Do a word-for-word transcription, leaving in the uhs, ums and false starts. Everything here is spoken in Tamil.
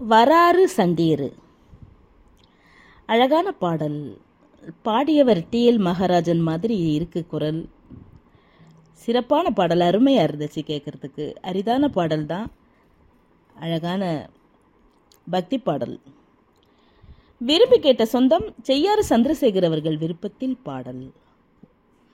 வராறு சண்டீரு. அழகான பாடல். பாடியவர் டி எல் மகாராஜன் மாதிரி இருக்கு குரல். சிறப்பான பாடல், அருமையாக இருந்துச்சு கேட்குறதுக்கு. அரிதான பாடல் தான், அழகான பக்தி பாடல். விரும்பி கேட்ட சொந்தம் செய்யாறு சந்திரசேகர் அவர்கள் விருப்பத்தில் பாடல்.